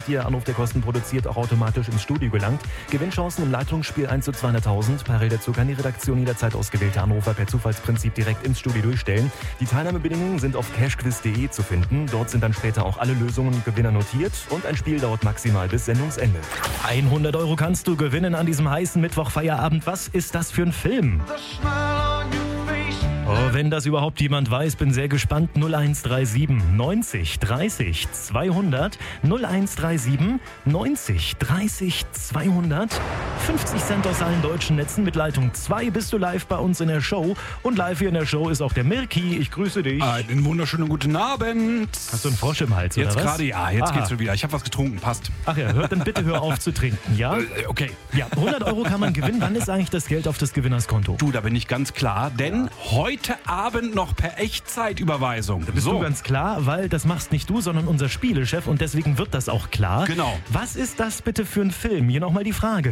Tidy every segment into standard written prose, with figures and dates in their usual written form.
Ihr Anruf, der kostenproduziert auch automatisch ins Studio gelangt. Gewinnchancen im Leitungsspiel 1 zu 200.000. Parallel dazu kann die Redaktion jederzeit ausgewählte Anrufer per Zufallsprinzip direkt ins Studio durchstellen. Die Teilnahmebedingungen sind auf cashquiz.de zu finden. Dort sind dann später auch alle Lösungen und Gewinner notiert. Und ein Spiel dauert maximal bis Sendungsende. 100 Euro kannst du gewinnen an diesem heißen Mittwochfeierabend. Was ist das für ein Film? Oh, wenn das überhaupt jemand weiß, bin sehr gespannt. 0137 90 30 200 0137 90 30 200 50 Cent aus allen deutschen Netzen. Mit Leitung 2 bist du live bei uns in der Show. Und live hier in der Show ist auch der Mirki. Ich grüße dich. Einen wunderschönen guten Abend. Hast du einen Frosch im Hals, jetzt oder was? Gerade, ja. Jetzt geht's schon wieder. Ich habe was getrunken, passt. Ach ja, dann bitte hör auf zu trinken, ja? Okay. Ja, 100 Euro kann man gewinnen. Wann ist eigentlich das Geld auf das Gewinnerskonto? Du, da bin ich ganz klar, denn heute Abend noch per Echtzeitüberweisung. Bist du ganz klar, weil das machst nicht du, sondern unser Spielechef und deswegen wird das auch klar. Genau. Was ist das bitte für ein Film? Hier nochmal die Frage.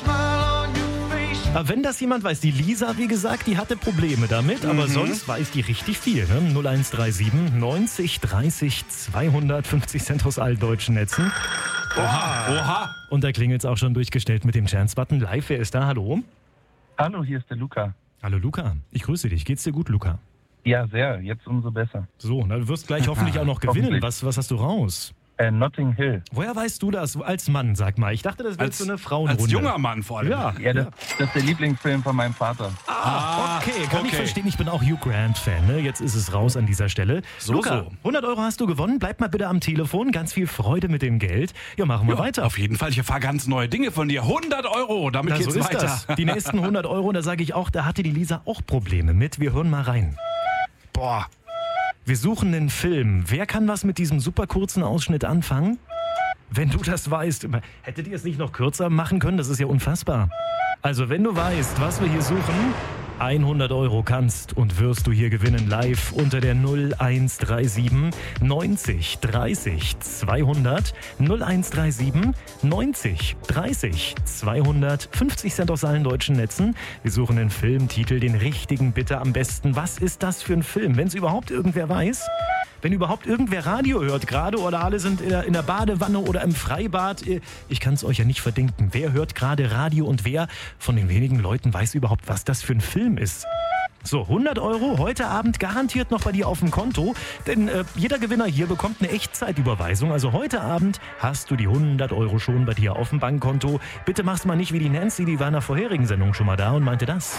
Aber wenn das jemand weiß, die Lisa, wie gesagt, die hatte Probleme damit, aber sonst weiß die richtig viel. Ne? 0137 90 30 250 Cent aus allen deutschen Netzen. Oha. Und da klingelt es auch schon durchgestellt mit dem Chance-Button. Live, wer ist da? Hallo? Hallo, hier ist der Luca. Hallo Luca, ich grüße dich. Geht's dir gut, Luca? Ja, sehr. Jetzt umso besser. So, na, du wirst gleich hoffentlich auch noch gewinnen. Was hast du raus? Notting Hill. Woher weißt du das als Mann, sag mal? Ich dachte, das wäre so eine Frauenrunde. Als junger Mann vor allem. Ja. Ja, das ist der Lieblingsfilm von meinem Vater. Okay, kann ich verstehen. Ich bin auch Hugh Grant-Fan. Ne? Jetzt ist es raus an dieser Stelle. Luca, 100 Euro hast du gewonnen. Bleib mal bitte am Telefon. Ganz viel Freude mit dem Geld. Ja, machen wir weiter. Auf jeden Fall. Ich erfahre ganz neue Dinge von dir. 100 Euro. Damit geht's so ist weiter. Das. Die nächsten 100 Euro, da sage ich auch, da hatte die Lisa auch Probleme mit. Wir hören mal rein. Boah. Wir suchen einen Film. Wer kann was mit diesem super kurzen Ausschnitt anfangen? Wenn du das weißt, hättet ihr es nicht noch kürzer machen können? Das ist ja unfassbar. Also wenn du weißt, was wir hier suchen, 100 Euro kannst und wirst du hier gewinnen live unter der 0137 90 30 200 0137 90 30 200 50 Cent aus allen deutschen Netzen. Wir suchen den Filmtitel, den richtigen bitte am besten. Was ist das für ein Film? Wenn es überhaupt irgendwer weiß, wenn überhaupt irgendwer Radio hört gerade oder alle sind in der Badewanne oder im Freibad, ich kann es euch ja nicht verdenken. Wer hört gerade Radio und wer von den wenigen Leuten weiß überhaupt, was das für ein Film ist? So, 100 Euro heute Abend garantiert noch bei dir auf dem Konto, denn jeder Gewinner hier bekommt eine Echtzeitüberweisung. Also heute Abend hast du die 100 Euro schon bei dir auf dem Bankkonto. Bitte mach's mal nicht wie die Nancy, die war in der vorherigen Sendung schon mal da und meinte das.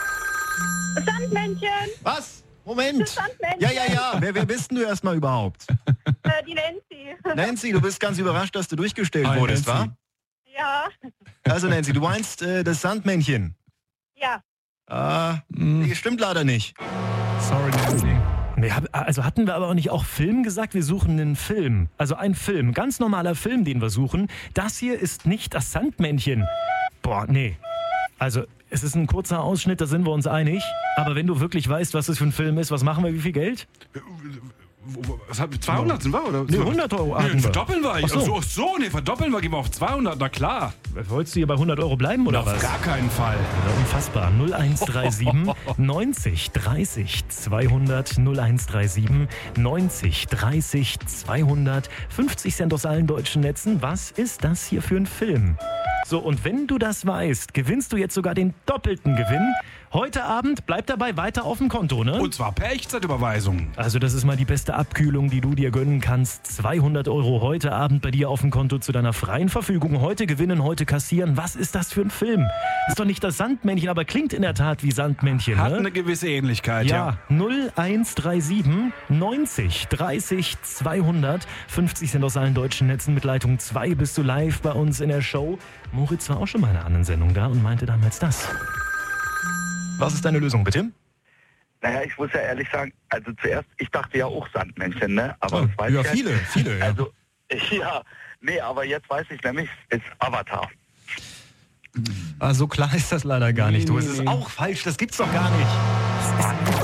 Sandmännchen. Was? Moment. Ja. Wer bist denn du erstmal überhaupt? Die Nancy. Nancy, du bist ganz überrascht, dass du durchgestellt wurdest, wa? Ja. Also Nancy, du meinst das Sandmännchen? Ja. Nee, stimmt leider nicht. Sorry, Nancy. Nee, also hatten wir aber auch nicht auch Film gesagt? Wir suchen einen Film. Also ein Film, ganz normaler Film, den wir suchen. Das hier ist nicht das Sandmännchen. Boah, nee. Also es ist ein kurzer Ausschnitt, da sind wir uns einig. Aber wenn du wirklich weißt, was das für ein Film ist, was machen wir, wie viel Geld? 200 sind wir, oder? Nee, 100 Euro hatten wir. Verdoppeln wir. Verdoppeln wir, gehen wir auf 200, na klar. Wolltest du hier bei 100 Euro bleiben, oder was? Auf gar keinen Fall. Ja, unfassbar. 0137 90 30 200 0137 90 30 200 50 Cent aus allen deutschen Netzen. Was ist das hier für ein Film? So, und wenn du das weißt, gewinnst du jetzt sogar den doppelten Gewinn. Heute Abend, bleib dabei, weiter auf dem Konto, ne? Und zwar per Echtzeitüberweisung. Also das ist mal die beste Abkühlung, die du dir gönnen kannst. 200 Euro heute Abend bei dir auf dem Konto zu deiner freien Verfügung. Heute gewinnen, heute kassieren. Was ist das für ein Film? Ist doch nicht das Sandmännchen, aber klingt in der Tat wie Sandmännchen, Hat ne? eine gewisse Ähnlichkeit, ja. 0137 90 30 200 50 Cent aus allen deutschen Netzen. Mit Leitung 2 bist du live bei uns in der Show. Moritz war auch schon mal in einer anderen Sendung da und meinte damals das. Was ist deine Lösung, bitte? Naja, ich muss ja ehrlich sagen, also zuerst, ich dachte ja auch Sandmännchen, ne? Aber das weiß Ja, ich viele, ja. Also, ja, nee, aber jetzt weiß ich nämlich, ist Avatar. So klar ist das leider gar nicht. Du, es ist auch falsch, das gibt's doch gar nicht.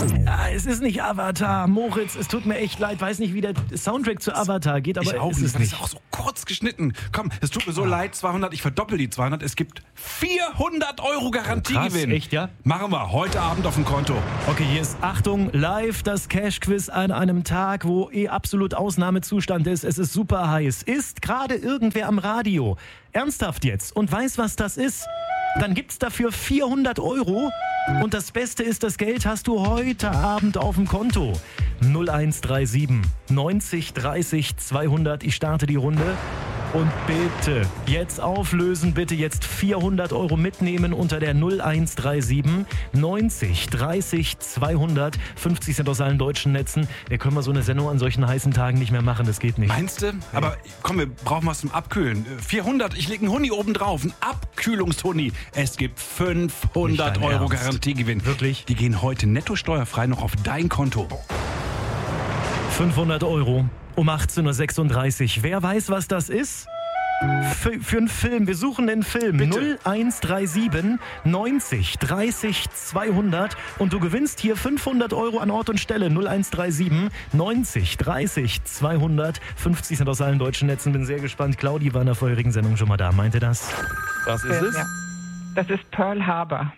Ja, es ist nicht Avatar. Moritz, es tut mir echt leid. Weiß nicht, wie der Soundtrack zu Avatar geht, aber Ich auch ist nicht. es Das nicht. ist auch so kurz geschnitten. Komm, es tut mir so leid, 200. Ich verdoppel die 200. Es gibt 400 Euro Garantiegewinn. Krass, echt, ja? Machen wir heute Abend auf dem Konto. Okay, hier ist Achtung, live das Cash-Quiz an einem Tag, wo absolut Ausnahmezustand ist. Es ist super heiß. Ist gerade irgendwer am Radio? Ernsthaft jetzt und weiß, was das ist? Dann gibt's dafür 400 Euro. Und das Beste ist, das Geld hast du heute Abend auf dem Konto. 0137 90 30 200. Ich starte die Runde. Und bitte jetzt auflösen, bitte jetzt 400 Euro mitnehmen unter der 0137 90 30 200. 50 Cent aus allen deutschen Netzen. Wir können mal so eine Sendung an solchen heißen Tagen nicht mehr machen, das geht nicht. Meinst du? Aber komm, wir brauchen was zum Abkühlen. 400, ich lege einen Huni oben drauf, einen Abkühlungshuni. Es gibt 500 Nicht dein Euro Ernst? Garantiegewinn. Wirklich? Die gehen heute netto steuerfrei noch auf dein Konto. 500 Euro um 18.36 Uhr. Wer weiß, was das ist? Für einen Film. Wir suchen einen Film. Bitte. 0137 90 30 200. Und du gewinnst hier 500 Euro an Ort und Stelle. 0137 90 30 200. 50 Cent aus allen deutschen Netzen. Bin sehr gespannt. Claudi war in der vorherigen Sendung schon mal da. Meinte das? Was ist es? Ja. Das ist Pearl Harbor.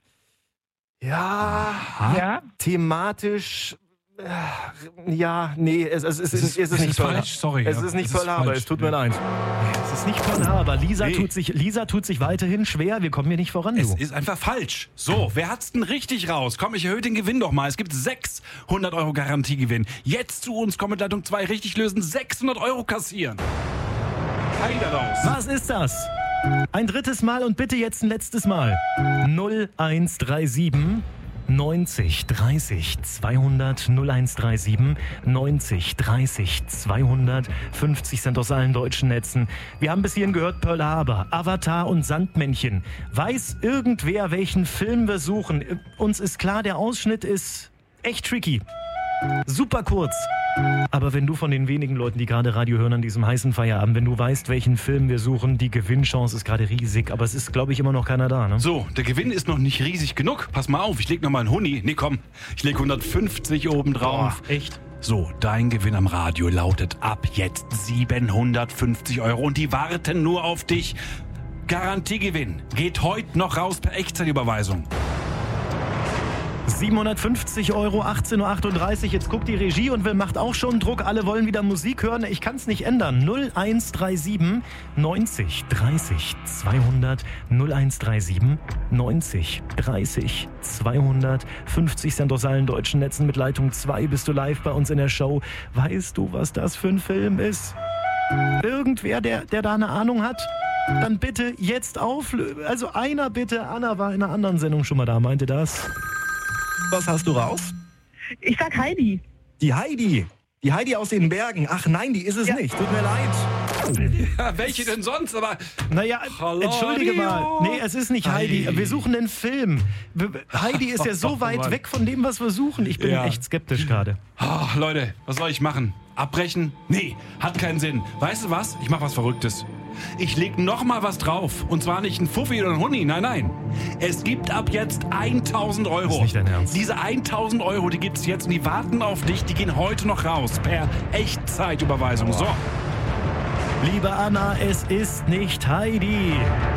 Ja, Ja? thematisch. Ja, nee, es ist nicht Pearl falsch, sorry. Es ist nicht Pearl Harbor, falsch. es tut mir leid. Es ist nicht Pearl Harbor. Lisa Nee. tut sich weiterhin schwer. Wir kommen hier nicht voran. Es Du. ist einfach falsch. So, wer hat's denn richtig raus? Komm, ich erhöhe den Gewinn doch mal. Es gibt 600 Euro Garantiegewinn. Jetzt zu uns, komm mit Leitung 2 richtig lösen, 600 Euro kassieren. Heider raus. Was ist das? Ein drittes Mal und bitte jetzt ein letztes Mal. 0137 90 30 200 0137 90 30 200 50 Cent aus allen deutschen Netzen. Wir haben bis hierhin gehört Pearl Harbor, Avatar und Sandmännchen. Weiß irgendwer, welchen Film wir suchen? Uns ist klar, der Ausschnitt ist echt tricky. Super kurz. Aber wenn du von den wenigen Leuten, die gerade Radio hören an diesem heißen Feierabend, wenn du weißt, welchen Film wir suchen, die Gewinnchance ist gerade riesig. Aber es ist, glaube ich, immer noch keiner da, ne? So, der Gewinn ist noch nicht riesig genug. Pass mal auf, ich leg noch mal einen Huni. Nee, komm, ich leg 150 oben drauf. Echt? So, dein Gewinn am Radio lautet ab jetzt 750 Euro und die warten nur auf dich. Garantiegewinn geht heute noch raus per Echtzeitüberweisung. 750 Euro, 18.38 Uhr. Jetzt guckt die Regie und macht auch schon Druck. Alle wollen wieder Musik hören. Ich kann es nicht ändern. 0137 90 30 200 0137 90 30 200 50 Cent aus allen deutschen Netzen mit Leitung 2 bist du live bei uns in der Show. Weißt du, was das für ein Film ist? Irgendwer, der da eine Ahnung hat? Dann bitte jetzt auflösen. Also einer bitte. Anna war in einer anderen Sendung schon mal da, meinte das. Was hast du raus? Ich sag Heidi. Die Heidi. Die Heidi aus den Bergen. Ach nein, die ist es nicht. Tut mir leid. Ja, welche denn sonst? Aber Naja, Hallo, entschuldige Rio. mal. Nee, es ist nicht Heidi. Ei. Wir suchen einen Film. Heidi ist ja so weit Mann. weg von dem, was wir suchen. Ich bin Ja. echt skeptisch gerade. oh, Leute, was soll ich machen? Abbrechen? Nee, hat keinen Sinn. Weißt du was? Ich mach was Verrücktes. Ich leg noch mal was drauf. Und zwar nicht ein Fuffi oder ein Huni. Nein, nein. Es gibt ab jetzt 1000 Euro. Das ist nicht dein Ernst. Diese 1000 Euro, die gibt's jetzt und die warten auf dich. Die gehen heute noch raus per Echtzeitüberweisung. So. Liebe Anna, es ist nicht Heidi.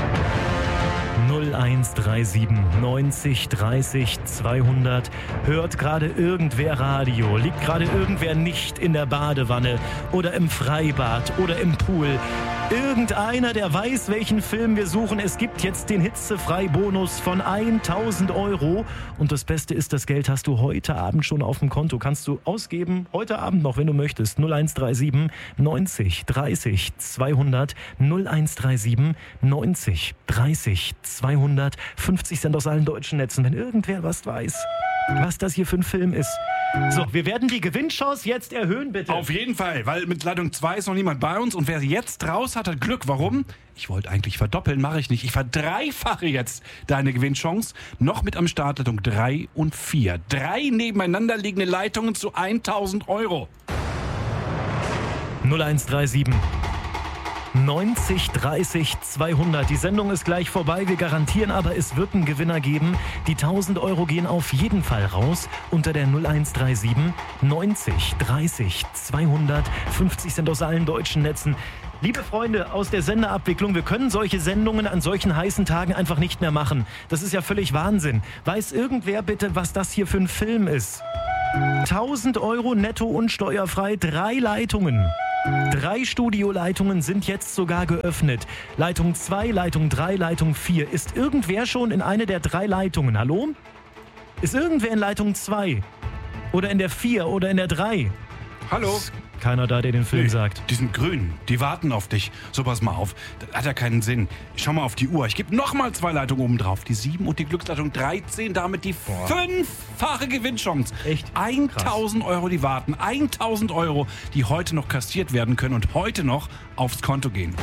0137 90 30 200. Hört gerade irgendwer Radio? Liegt gerade irgendwer nicht in der Badewanne oder im Freibad oder im Pool? Irgendeiner, der weiß, welchen Film wir suchen. Es gibt jetzt den Hitzefrei-Bonus von 1000 Euro. Und das Beste ist, das Geld hast du heute Abend schon auf dem Konto. Kannst du ausgeben, heute Abend noch, wenn du möchtest. 0137 90 30 200. 0137 90 30 200. 50 Cent aus allen deutschen Netzen. Wenn irgendwer was weiß, was das hier für ein Film ist. So, wir werden die Gewinnchance jetzt erhöhen, bitte. Auf jeden Fall, weil mit Leitung 2 ist noch niemand bei uns und wer jetzt raus hat, hat Glück. Warum? Ich wollte eigentlich verdoppeln, mache ich nicht. Ich verdreifache jetzt deine Gewinnchance. Noch mit am Start Leitung 3 und 4. 3 nebeneinander liegende Leitungen zu 1000 Euro. 0137 90 30 200. Die Sendung ist gleich vorbei. Wir garantieren aber, es wird einen Gewinner geben. Die 1000 Euro gehen auf jeden Fall raus unter der 0137 90 30 200. 50 Cent aus allen deutschen Netzen. Liebe Freunde aus der Sendeabwicklung, wir können solche Sendungen an solchen heißen Tagen einfach nicht mehr machen. Das ist ja völlig Wahnsinn. Weiß irgendwer bitte, was das hier für ein Film ist? 1000 Euro netto und steuerfrei, 3 Leitungen. 3 Studioleitungen sind jetzt sogar geöffnet. Leitung 2, Leitung 3, Leitung 4. Ist irgendwer schon in eine der 3 Leitungen? Hallo? Ist irgendwer in Leitung 2? Oder in der 4 oder in der 3? Hallo? Keiner da, der den Film sagt. Die sind grün, die warten auf dich. So, pass mal auf, das hat ja keinen Sinn. Schau mal auf die Uhr, ich gebe nochmal 2 Leitungen oben drauf. Die 7 und die Glücksleitung 13, damit die 5-fache Gewinnchance. Echt? 1000 Euro, die warten. 1000 Euro, die heute noch kassiert werden können und heute noch aufs Konto gehen.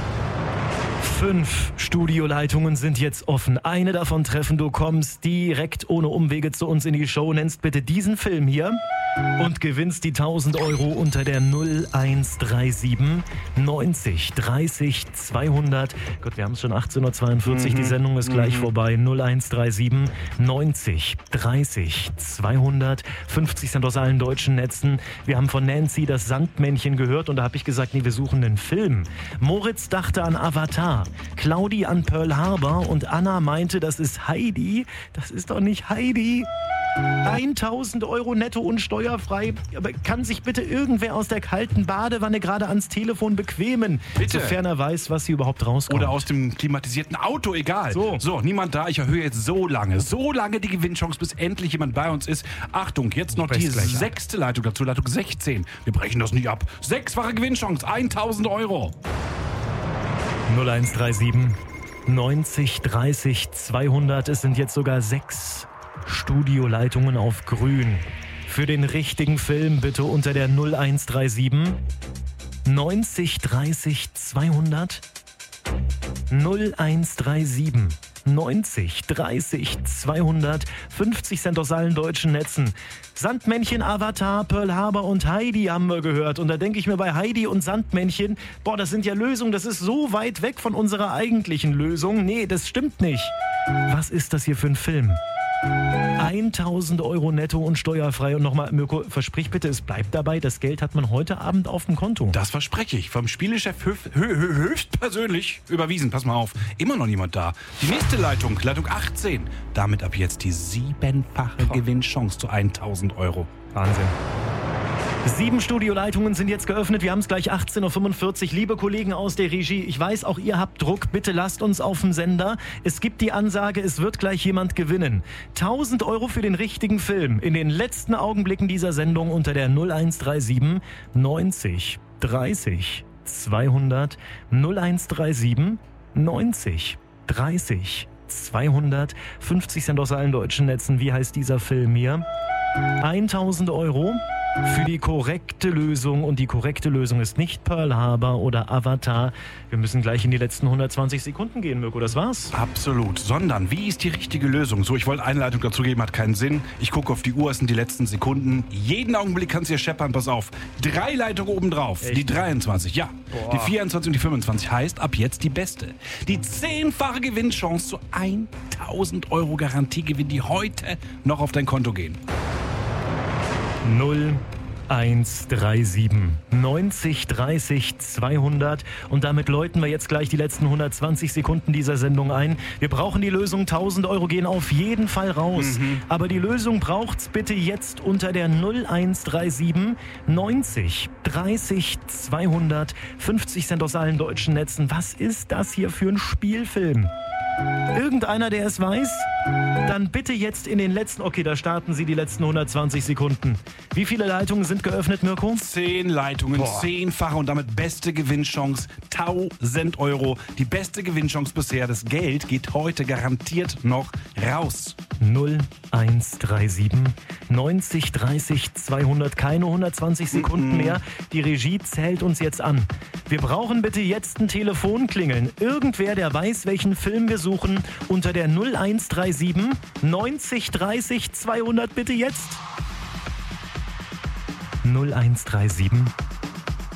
5 Studioleitungen sind jetzt offen. Eine davon treffen, du kommst direkt ohne Umwege zu uns in die Show, nennst bitte diesen Film hier und gewinnst die 1000 Euro unter der 0137 90 30 200. Gott, wir haben es schon 18.42 Uhr, die Sendung ist gleich vorbei. 0137 90 30 200. 50 Cent aus allen deutschen Netzen. Wir haben von Nancy das Sandmännchen gehört und da habe ich gesagt, nee, wir suchen einen Film. Moritz dachte an Avatar, Claudi an Pearl Harbor und Anna meinte, das ist Heidi. Das ist doch nicht Heidi. 1000 Euro netto und steuerfrei. Aber kann sich bitte irgendwer aus der kalten Badewanne gerade ans Telefon bequemen? Bitte. Sofern er weiß, was hier überhaupt rauskommt. Oder aus dem klimatisierten Auto, egal. So, niemand da. Ich erhöhe jetzt so lange die Gewinnchance, bis endlich jemand bei uns ist. Achtung, jetzt noch die 6. Leitung dazu, Leitung 16. Wir brechen das nicht ab. 6-fache Gewinnchance, 1000 Euro. 0137 90 30 200. Es sind jetzt sogar 6 Studioleitungen auf grün. Für den richtigen Film bitte unter der 0137 90 30 200. 0137 90 30 200. 50 Cent aus allen deutschen Netzen. Sandmännchen, Avatar, Pearl Harbor und Heidi haben wir gehört. Und da denke ich mir bei Heidi und Sandmännchen, boah, das sind ja Lösungen, das ist so weit weg von unserer eigentlichen Lösung. Nee, das stimmt nicht. Was ist das hier für ein Film? 1000 Euro netto und steuerfrei. Und nochmal, Mirko, versprich bitte, es bleibt dabei, das Geld hat man heute Abend auf dem Konto. Das verspreche ich. Vom Spielechef höchstpersönlich überwiesen. Pass mal auf, immer noch niemand da. Die nächste Leitung, Leitung 18. Damit ab jetzt die 7-fache Gewinnchance zu 1000 Euro. Wahnsinn. 7 Studioleitungen sind jetzt geöffnet. Wir haben es gleich 18.45 Uhr. Liebe Kollegen aus der Regie, ich weiß, auch ihr habt Druck. Bitte lasst uns auf dem Sender. Es gibt die Ansage, es wird gleich jemand gewinnen. 1000 Euro für den richtigen Film. In den letzten Augenblicken dieser Sendung unter der 0137 90 30 200. 0137 90 30 200. 50 Cent aus allen deutschen Netzen. Wie heißt dieser Film hier? 1000 Euro für die korrekte Lösung. Und die korrekte Lösung ist nicht Pearl Harbor oder Avatar. Wir müssen gleich in die letzten 120 Sekunden gehen, Mirko. Das war's. Absolut. Sondern, wie ist die richtige Lösung? So, ich wollte eine Leitung dazu geben, hat keinen Sinn. Ich gucke auf die Uhr, es sind die letzten Sekunden. Jeden Augenblick kannst du hier scheppern, pass auf. 3 Leitungen oben drauf. Die 23, ja. Boah. Die 24 und die 25 heißt ab jetzt die beste. Die 10-fache Gewinnchance zu 1000 Euro Garantiegewinn, die heute noch auf dein Konto gehen. 0137 90 30 200 und damit läuten wir jetzt gleich die letzten 120 Sekunden dieser Sendung ein. Wir brauchen die Lösung, 1000 Euro gehen auf jeden Fall raus. Aber die Lösung braucht's bitte jetzt unter der 0137 90 30 200. 50 Cent aus allen deutschen Netzen. Was ist das hier für ein Spielfilm? Irgendeiner, der es weiß? Dann bitte jetzt in den letzten... Okay, da starten Sie die letzten 120 Sekunden. Wie viele Leitungen sind geöffnet, Mirko? 10 Leitungen, 10-fache und damit beste Gewinnchance, 1000 Euro. Die beste Gewinnchance bisher. Das Geld geht heute garantiert noch raus. 0137 90 30 200. Keine 120 Sekunden mehr. Die Regie zählt uns jetzt an. Wir brauchen bitte jetzt ein Telefonklingeln. Irgendwer, der weiß, welchen Film wir suchen, unter der 0137 90 30 200. Bitte jetzt. 0137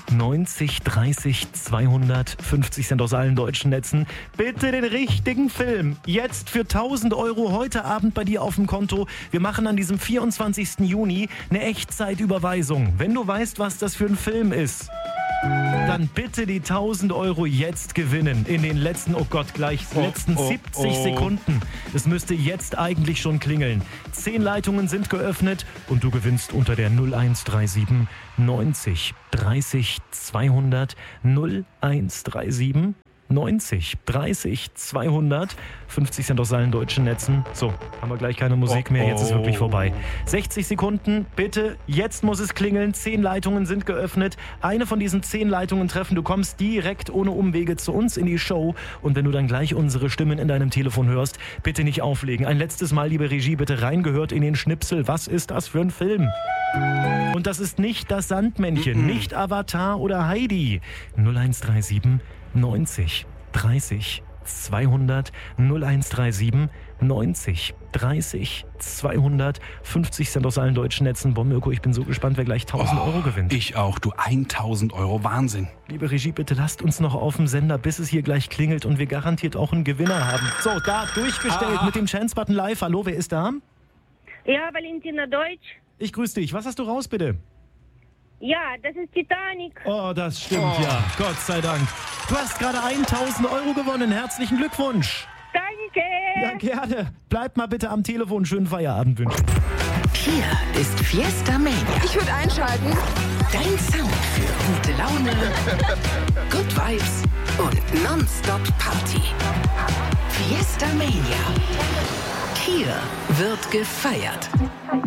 90 30 200, 50 Cent aus allen deutschen Netzen. Bitte den richtigen Film. Jetzt für 1.000 € heute Abend bei dir auf dem Konto. Wir machen an diesem 24. Juni eine Echtzeitüberweisung. Wenn du weißt, was das für ein Film ist, dann bitte die 1.000 € jetzt gewinnen. In den letzten, letzten 70 Sekunden. Es müsste jetzt eigentlich schon klingeln. 10 Leitungen sind geöffnet und du gewinnst unter der 0137 90 30 200 0137 90 30 200, 50 Cent aus allen deutschen Netzen. So, haben wir gleich keine Musik mehr, jetzt ist wirklich vorbei. 60 Sekunden, bitte, jetzt muss es klingeln. 10 Leitungen sind geöffnet. Eine von diesen 10 Leitungen treffen. Du kommst direkt ohne Umwege zu uns in die Show. Und wenn du dann gleich unsere Stimmen in deinem Telefon hörst, bitte nicht auflegen. Ein letztes Mal, liebe Regie, bitte reingehört in den Schnipsel. Was ist das für ein Film? Und das ist nicht das Sandmännchen, nicht Avatar oder Heidi. 0137 90 30 200 0137 90 30 200, 50 Cent aus allen deutschen Netzen. Bommirko, ich bin so gespannt, wer gleich 1.000 € gewinnt. Ich auch, du, 1.000 €, Wahnsinn. Liebe Regie, bitte lasst uns noch auf dem Sender, bis es hier gleich klingelt und wir garantiert auch einen Gewinner haben. So, da durchgestellt mit dem Chance-Button live. Hallo, wer ist da? Ja, Valentina Deutsch. Ich grüße dich. Was hast du raus, bitte? Ja, das ist Titanic. Oh, das stimmt, ja. Gott sei Dank. Du hast gerade 1.000 € gewonnen. Herzlichen Glückwunsch. Danke. Ja, gerne. Bleib mal bitte am Telefon. Schönen Feierabend wünschen. Hier ist Fiesta Mania. Ich würde einschalten. Dein Sound für gute Laune, Good Vibes und Nonstop Party. Fiesta Mania. Hier wird gefeiert.